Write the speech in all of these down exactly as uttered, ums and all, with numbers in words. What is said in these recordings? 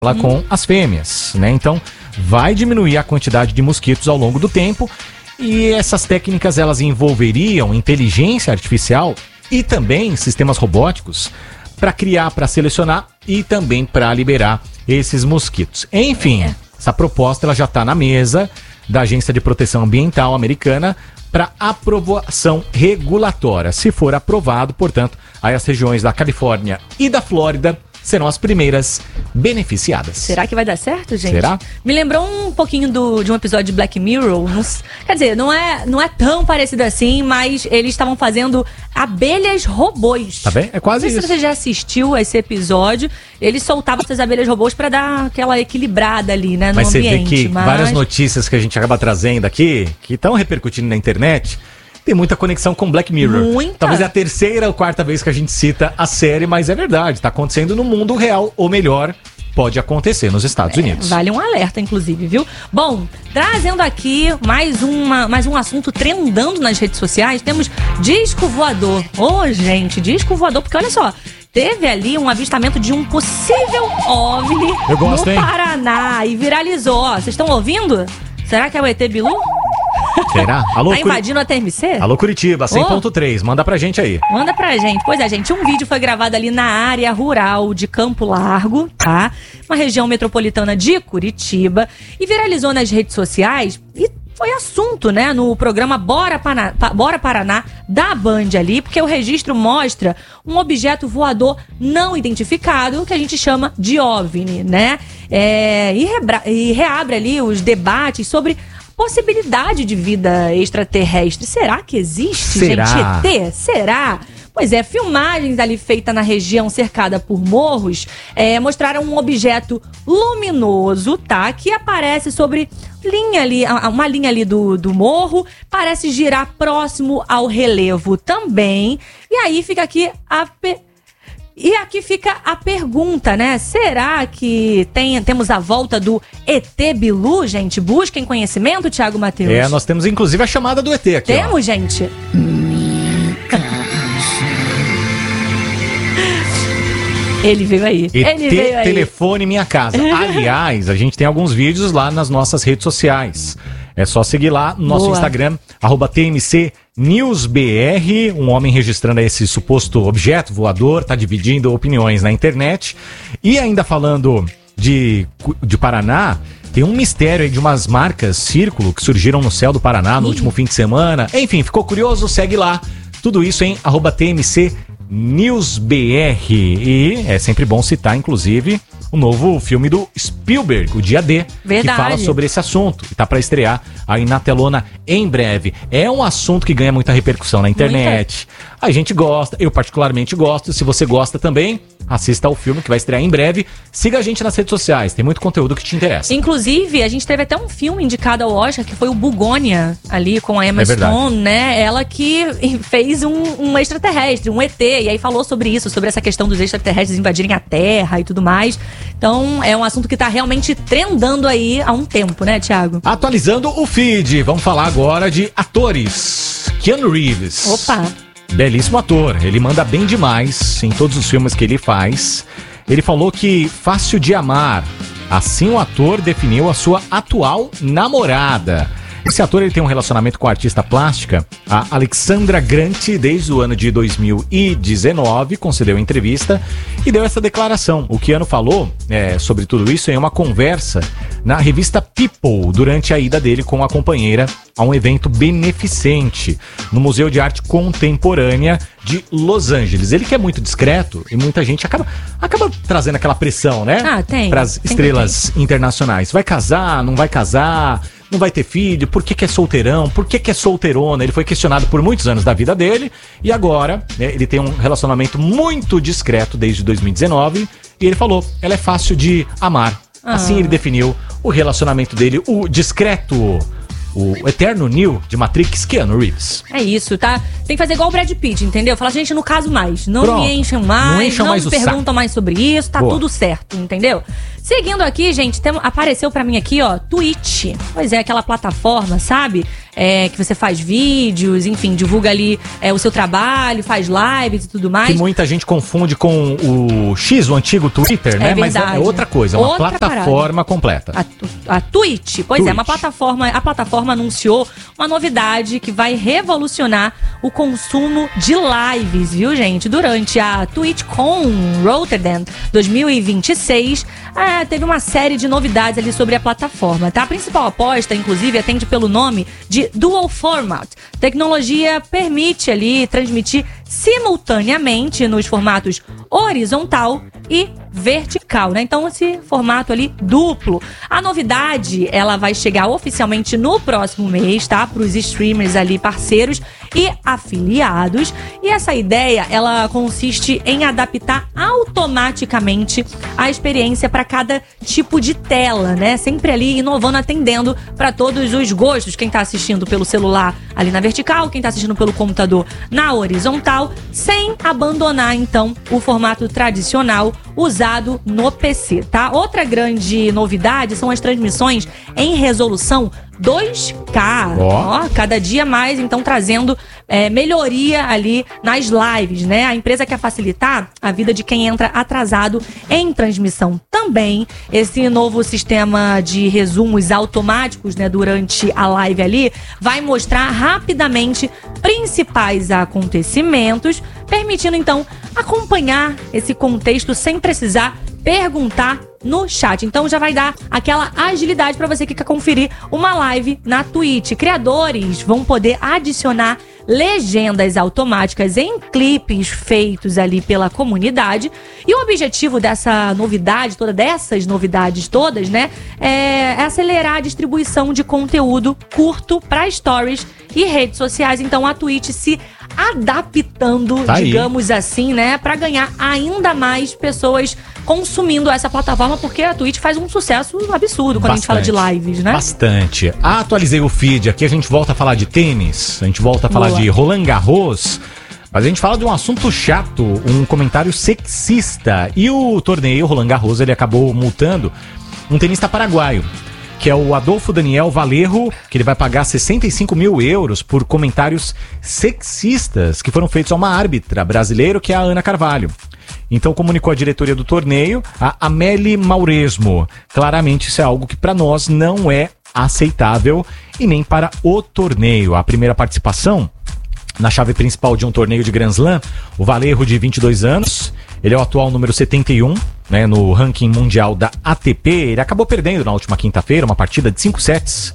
Lá com as fêmeas, né? Então, vai diminuir a quantidade de mosquitos ao longo do tempo e essas técnicas, elas envolveriam inteligência artificial e também sistemas robóticos para criar, para selecionar e também para liberar esses mosquitos. Enfim, é. essa proposta ela já está na mesa da Agência de Proteção Ambiental americana para aprovação regulatória. Se for aprovado, portanto, aí as regiões da Califórnia e da Flórida serão as primeiras beneficiadas. Será que vai dar certo, gente? Será? Me lembrou um pouquinho do, de um episódio de Black Mirror. Não, quer dizer, não é, não é tão parecido assim, mas eles estavam fazendo abelhas robôs. Tá bem? É quase isso. Não sei se você já assistiu a esse episódio. Eles soltavam essas abelhas robôs pra dar aquela equilibrada ali, né, no mas ambiente. Mas você vê que mas... várias notícias que a gente acaba trazendo aqui, que estão repercutindo na internet, tem muita conexão com Black Mirror. Muita. Talvez é a terceira ou quarta vez que a gente cita a série, mas é verdade. Está acontecendo no mundo real, ou melhor, pode acontecer nos Estados é, Unidos. Vale um alerta, inclusive, viu? Bom, trazendo aqui mais, uma, mais um assunto trendando nas redes sociais, temos disco voador. Ô, oh, gente, disco voador, porque olha só, teve ali um avistamento de um possível OVNI Eu gosto, no hein? Paraná e viralizou. Vocês estão ouvindo? Será que é o E T Bilu? Será? Alô, tá invadindo a T M C? Alô, Curitiba, cem ponto três. Oh. Manda pra gente aí. Manda pra gente. Pois é, gente. Um vídeo foi gravado ali na área rural de Campo Largo, tá? Uma região metropolitana de Curitiba. E viralizou nas redes sociais e foi assunto, né? No programa Bora Paraná, Bora Paraná da Band ali, porque o registro mostra um objeto voador não identificado, que a gente chama de OVNI, né? É, e, rebra- e reabre ali os debates sobre possibilidade de vida extraterrestre. Será que existe, Será? gente? E T? Será? Pois é, filmagens ali feitas na região cercada por morros é, mostraram um objeto luminoso, tá? Que aparece sobre linha ali, uma linha ali do, do morro, parece girar próximo ao relevo também. E aí fica aqui a... Pe- E aqui fica a pergunta, né? Será que tem, temos a volta do E T Bilu, gente? Busquem conhecimento, Thiago Matheus? É, nós temos inclusive a chamada do E T aqui. Temos, ó. gente? Ele veio aí. E Ele T, veio aí. telefone minha casa. Aliás, a gente tem alguns vídeos lá nas nossas redes sociais. É só seguir lá no nosso Boa. Instagram, arroba T M C News B R. Um homem registrando esse suposto objeto voador, tá dividindo opiniões na internet. E ainda falando de, de Paraná, tem um mistério aí de umas marcas círculo que surgiram no céu do Paraná no Ih. último fim de semana. Enfim, ficou curioso? Segue lá. Tudo isso em arroba T M C News B R. E é sempre bom citar, inclusive, o novo filme do Spielberg, o Dia D, Verdade. que fala sobre esse assunto. E tá pra estrear aí na telona em breve. É um assunto que ganha muita repercussão na internet. Muita. A gente gosta, eu particularmente gosto. Se você gosta também, assista ao filme que vai estrear em breve. Siga a gente nas redes sociais, tem muito conteúdo que te interessa. Inclusive, a gente teve até um filme indicado ao Oscar, que foi o Bugônia, ali com a Emma É verdade. Stone, né? Ela que fez um, um extraterrestre, um E T, e aí falou sobre isso, sobre essa questão dos extraterrestres invadirem a Terra e tudo mais. Então, é um assunto que tá realmente trendando aí há um tempo, né, Thiago? Atualizando o feed, vamos falar agora de atores. Keanu Reeves. Opa! Belíssimo ator, ele manda bem demais em todos os filmes que ele faz. Ele falou que fácil de amar, assim o ator definiu a sua atual namorada. Esse ator ele tem um relacionamento com a artista plástica, a Alexandra Grant, desde o ano de dois mil e dezenove, concedeu entrevista e deu essa declaração. O Keanu falou é, sobre tudo isso em uma conversa na revista People, durante a ida dele com a companheira a um evento beneficente no Museu de Arte Contemporânea de Los Angeles. Ele que é muito discreto e muita gente acaba, acaba trazendo aquela pressão, né? Ah, tem. Para as estrelas internacionais. Vai casar, não vai casar... Não vai ter filho, por que que é solteirão, por que que é solteirona? Ele foi questionado por muitos anos da vida dele e agora, né, ele tem um relacionamento muito discreto desde dois mil e dezenove e ele falou, ela é fácil de amar. Ah. Assim ele definiu o relacionamento dele, o discreto, o eterno Neo de Matrix, Keanu Reeves. É isso, tá? Tem que fazer igual o Brad Pitt, entendeu? Falar, gente, no caso mais. Não Pronto. me enchem mais, Não encham não mais me o perguntam saco. mais sobre isso, tá Boa. tudo certo, entendeu? Seguindo aqui, gente, tem, apareceu pra mim aqui, ó, Twitch. Pois é, aquela plataforma, sabe? é, que você faz vídeos, enfim, divulga ali é, o seu trabalho, faz lives e tudo mais. Que muita gente confunde com o X, o antigo Twitter, né? É Mas é outra coisa, é uma outra plataforma parada. completa. A, a Twitch, pois Twitch. é, uma plataforma, a plataforma anunciou uma novidade que vai revolucionar o consumo de lives, viu, gente? Durante a TwitchCon Rotterdam dois mil e vinte e seis, ah, teve uma série de novidades ali sobre a plataforma, tá? A principal aposta, inclusive, atende pelo nome de Dual Format. A tecnologia permite ali transmitir simultaneamente nos formatos horizontal e vertical, né? Então, esse formato ali duplo. A novidade, ela vai chegar oficialmente no próximo mês, tá? Para os streamers ali, parceiros e afiliados. E essa ideia, ela consiste em adaptar automaticamente a experiência para cada tipo de tela, né? Sempre ali inovando, atendendo para todos os gostos. Quem tá assistindo pelo celular ali na vertical, quem tá assistindo pelo computador na horizontal, sem abandonar, então, o formato tradicional usado no P C, tá? Outra grande novidade são as transmissões em resolução dois K. Oh. Ó, cada dia mais, então, trazendo é, melhoria ali nas lives, né? A empresa quer facilitar a vida de quem entra atrasado em transmissão também. Esse novo sistema de resumos automáticos, né, durante a live ali, vai mostrar rapidamente principais acontecimentos, permitindo, então, acompanhar esse contexto sem precisar perguntar no chat. Então já vai dar aquela agilidade para você que quer conferir uma live na Twitch. Criadores vão poder adicionar legendas automáticas em clipes feitos ali pela comunidade. E o objetivo dessa novidade, toda dessas novidades todas, né, é acelerar a distribuição de conteúdo curto para stories e redes sociais. Então a Twitch se adaptando, tá digamos assim, né, para ganhar ainda mais pessoas consumindo essa plataforma, porque a Twitch faz um sucesso absurdo quando Bastante. a gente fala de lives, né? Bastante. Atualizei o feed aqui, a gente volta a falar de tênis, a gente volta a falar Boa. de Roland Garros, mas a gente fala de um assunto chato, um comentário sexista. E o torneio Roland Garros, ele acabou multando um tenista paraguaio, que é o Adolfo Daniel Valerro, que ele vai pagar sessenta e cinco mil euros por comentários sexistas que foram feitos a uma árbitra brasileira, que é a Ana Carvalho. Então comunicou a diretoria do torneio, a Amélie Mauresmo. Claramente isso é algo que para nós não é aceitável e nem para o torneio. A primeira participação na chave principal de um torneio de Grand Slam, o Valerro, de vinte e dois anos, ele é o atual número setenta e um, né, no ranking mundial da A T P. Ele acabou perdendo na última quinta-feira uma partida de cinco sets.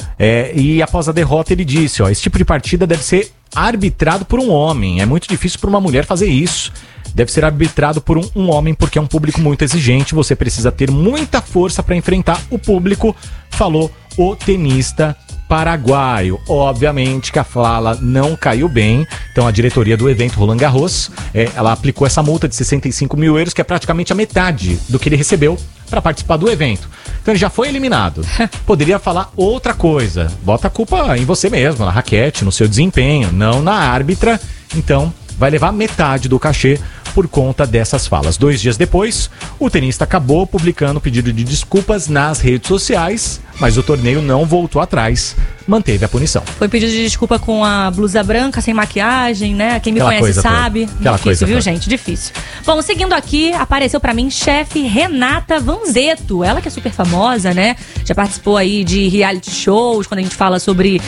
É, e após a derrota ele disse, ó, esse tipo de partida deve ser arbitrado por um homem. É muito difícil para uma mulher fazer isso. Deve ser arbitrado por um, um homem, porque é um público muito exigente. Você precisa ter muita força para enfrentar o público, falou o tenista paraguaio. Obviamente que a fala não caiu bem. Então a diretoria do evento Roland Garros, é, ela aplicou essa multa de sessenta e cinco mil euros, que é praticamente a metade do que ele recebeu para participar do evento. Então ele já foi eliminado. Poderia falar outra coisa. Bota a culpa em você mesmo, na raquete, no seu desempenho, não na árbitra. Então vai levar metade do cachê por conta dessas falas. Dois dias depois, o tenista acabou publicando pedido de desculpas nas redes sociais, mas o torneio não voltou atrás, manteve a punição. Foi pedido de desculpa com a blusa branca, sem maquiagem, né? Quem me Aquela conhece sabe. Aquela difícil, coisa viu, toda. gente? Difícil. Bom, seguindo aqui, apareceu pra mim chefe Renata Vanzetto. Ela que é super famosa, né? Já participou aí de reality shows, quando a gente fala sobre,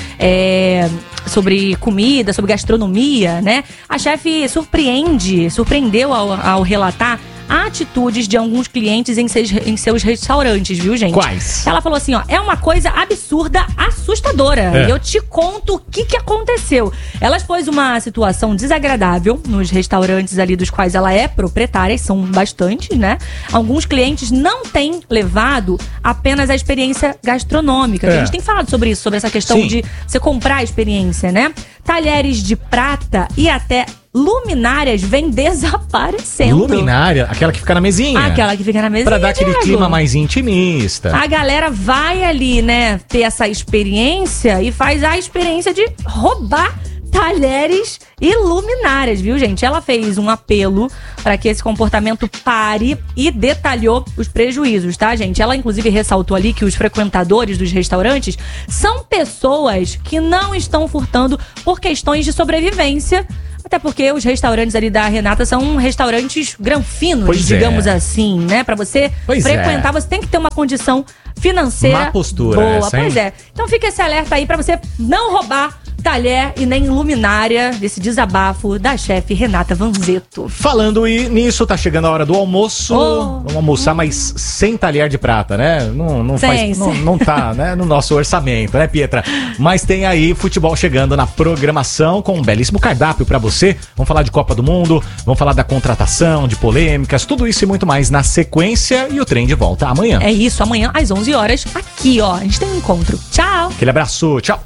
é, sobre comida, sobre gastronomia, né? A chefe surpreende, surpreendeu ao, ao relatar atitudes de alguns clientes em seus, em seus restaurantes, viu, gente? Quais? Ela falou assim, ó, é uma coisa absurda, assustadora. É. E eu te conto o que que aconteceu. Ela expôs uma situação desagradável nos restaurantes ali dos quais ela é proprietária, e são bastantes, né? Alguns clientes não têm levado apenas a experiência gastronômica. É. A gente tem falado sobre isso, sobre essa questão Sim. de você comprar a experiência, né? Talheres de prata e até luminárias vem desaparecendo. Luminária, aquela que fica na mesinha. Aquela que fica na mesinha, Pra dar aquele Diego. clima mais intimista. A galera vai ali, né, ter essa experiência e faz a experiência de roubar talheres e luminárias, viu, gente? Ela fez um apelo para que esse comportamento pare e detalhou os prejuízos, tá, gente? Ela, inclusive, ressaltou ali que os frequentadores dos restaurantes são pessoas que não estão furtando por questões de sobrevivência. Até porque os restaurantes ali da Renata são restaurantes granfinos, pois digamos é. assim, né? Pra você pois frequentar, é. você tem que ter uma condição financeira Má postura boa. Essa, pois é. Então fica esse alerta aí pra você não roubar talher e nem luminária desse desabafo da chefe Renata Vanzetto. Falando nisso, tá chegando a hora do almoço. Oh. Vamos almoçar, mas sem talher de prata, né? Não, não, sem, faz, não, não tá né, no nosso orçamento, né, Pietra? Mas tem aí futebol chegando na programação com um belíssimo cardápio pra você. Vamos falar de Copa do Mundo, vamos falar da contratação, de polêmicas, tudo isso e muito mais na sequência, e o trem de volta amanhã. É isso, amanhã às onze horas, aqui, ó. A gente tem um encontro. Tchau! Aquele abraço, tchau!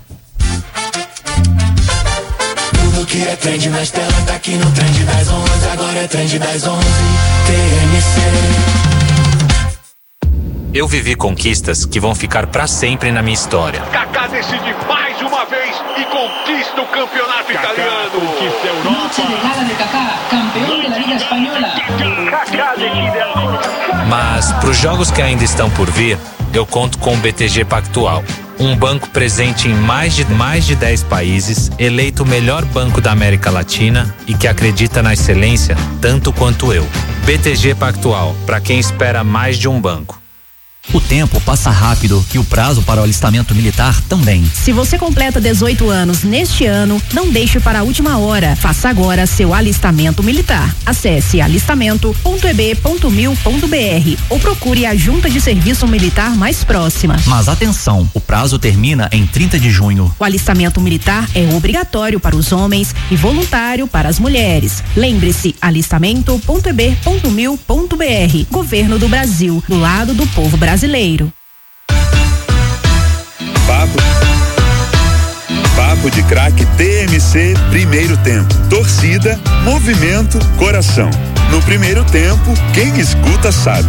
Tudo que é trend nas telas tá aqui no Trend das onze. Agora é Trend das onze, T M C. Eu vivi conquistas que vão ficar pra sempre na minha história. Kaká decide mais uma vez e conquista o campeonato Kaká italiano. Conquista a Europa. Noche de gala de Kaká, campeão da Liga Espanhola. Kaká decide agora. Mas pros jogos que ainda estão por vir, eu conto com o B T G Pactual. Um banco presente em mais de, mais de dez países, eleito o melhor banco da América Latina e que acredita na excelência tanto quanto eu. B T G Pactual, para quem espera mais de um banco. O tempo passa rápido e o prazo para o alistamento militar também. Se você completa dezoito anos neste ano, não deixe para a última hora. Faça agora seu alistamento militar. Acesse alistamento ponto e b ponto mil ponto b r ou procure a junta de serviço militar mais próxima. Mas atenção, o prazo termina em trinta de junho. O alistamento militar é obrigatório para os homens e voluntário para as mulheres. Lembre-se, alistamento ponto e b ponto mil ponto b r. Governo do Brasil, do lado do povo brasileiro. Brasileiro. Papo, Papo de Craque T M C, primeiro tempo. Torcida, movimento, coração. No primeiro tempo, quem escuta sabe.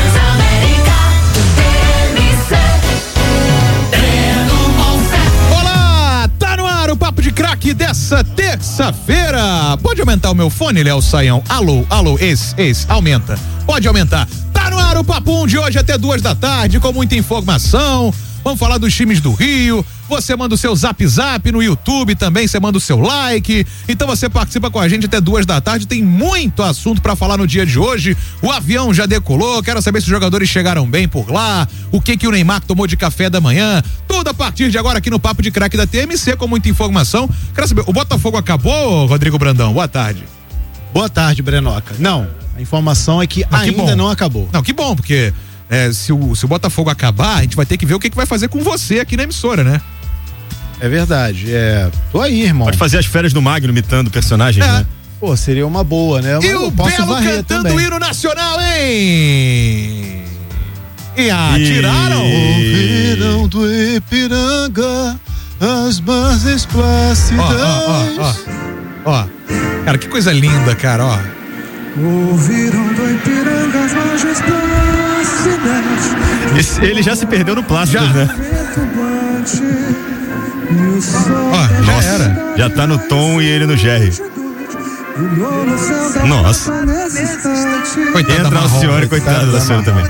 Olá, tá no ar o Papo de Craque dessa terça-feira. Pode aumentar o meu fone, Léo Saião? Alô, alô, esse, esse, aumenta. Pode aumentar. Tá no ar o Papum de hoje até duas da tarde, com muita informação. Vamos falar dos times do Rio. Você manda o seu zap zap no YouTube também, você manda o seu like. Então você participa com a gente até duas da tarde. Tem muito assunto pra falar no dia de hoje. O avião já decolou. Quero saber se os jogadores chegaram bem por lá. O que que o Neymar tomou de café da manhã. Tudo a partir de agora aqui no Papo de Craque da T M C, com muita informação. Quero saber, o Botafogo acabou, Rodrigo Brandão? Boa tarde. Boa tarde, Brenoca. Não, a informação é que não, ainda que não acabou. Não, que bom, porque é, se, o, se o Botafogo acabar, a gente vai ter que ver o que, que vai fazer com você aqui na emissora, né? É verdade, é. Tô aí, irmão. Pode fazer as férias do Magno imitando personagens, é. né? Pô, seria uma boa, né? Mas e o Belo cantando o hino nacional, hein? E ah, e... tiraram? O verão do Ipiranga, as bases plácidas. Ó, ó, ó, ó. Cara, que coisa linda, cara, ó. Ouviram do Ipiranga as margens plácidas. Esse, ele já se perdeu no plástico, né? Ó, já era. Já tá no Tom e ele no Jerry. Nossa. Coitada Entra da a Alcione, coitada da Alcione também.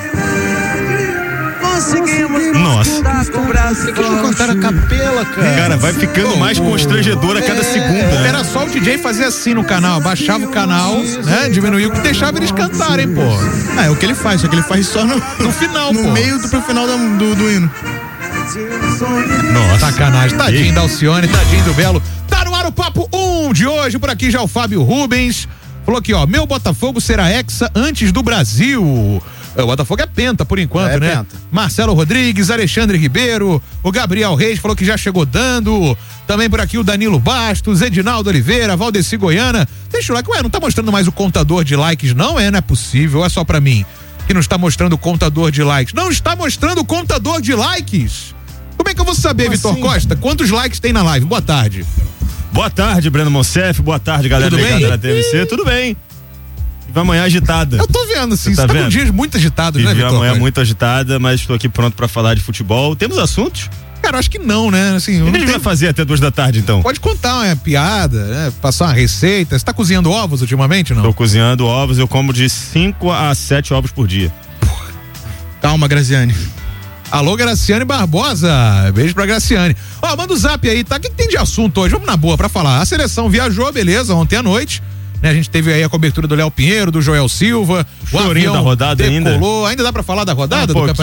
Nossa. Por que não cortaram a capela, cara? Cara, vai ficando oh, mais constrangedor a cada é, segunda. Né? Era só o D J fazer assim no canal, baixava o canal, né? Diminuía, que deixava eles cantarem, pô. Ah, é o que ele faz, só que ele faz só no, no final, no pô. No meio do pro final do, do, do hino. Nossa. Sacanagem. Tadinho da Alcione, tadinho do Belo. Tá no ar o Papo um de hoje, por aqui já o Fábio Rubens. Falou aqui, ó, meu Botafogo será hexa antes do Brasil. O Botafogo é penta, por enquanto, é, né? Penta. Marcelo Rodrigues, Alexandre Ribeiro, o Gabriel Reis falou que já chegou dando. Também por aqui o Danilo Bastos, Edinaldo Oliveira, Valdeci Goiana. Deixa o like. Ué, não tá mostrando mais o contador de likes, não? É, não é possível. É só pra mim que não está mostrando o contador de likes. Não está mostrando o contador de likes. Como é que eu vou saber, Vitor assim? Costa? Quantos likes tem na live? Boa tarde. Boa tarde, Breno Monsef. Boa tarde, galera ligada na T V C. Tudo bem? Amanhã agitada. Eu tô vendo, sim. Você tá, tá com dias muito agitados, né, Vitor? Amanhã muito agitada, mas estou aqui pronto para falar de futebol. Temos assuntos? Cara, eu acho que não, né? Assim, o que a gente tem... vai fazer até duas da tarde, então? Pode contar uma piada, né? Passar uma receita. Você tá cozinhando ovos ultimamente, não? Tô cozinhando ovos, eu como de cinco a sete ovos por dia. Calma, Graciane. Alô, Graciane Barbosa. Beijo pra Graciane. Ó, manda o zap aí, tá? O que, que tem de assunto hoje? Vamos na boa pra falar. A seleção viajou, beleza, ontem à noite. Né, a gente teve aí a cobertura do Léo Pinheiro, do Joel Silva. O chorinho da rodada decolou. ainda. Ainda dá pra falar da rodada um do Campeonato